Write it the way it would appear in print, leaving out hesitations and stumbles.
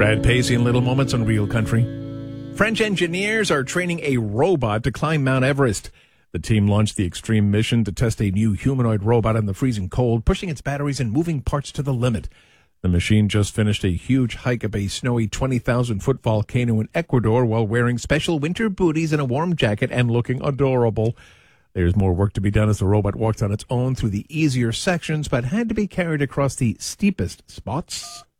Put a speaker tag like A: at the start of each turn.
A: Brad Pacey in Little Moments on Real Country. French engineers are training a robot to climb Mount Everest. The team launched the Extreme mission to test a new humanoid robot in the freezing cold, pushing its batteries and moving parts to the limit. The machine just finished a huge hike up a snowy 20,000-foot volcano in Ecuador while wearing special winter booties and a warm jacket and looking adorable. There's more work to be done as the robot walks on its own through the easier sections, but had to be carried across the steepest spots.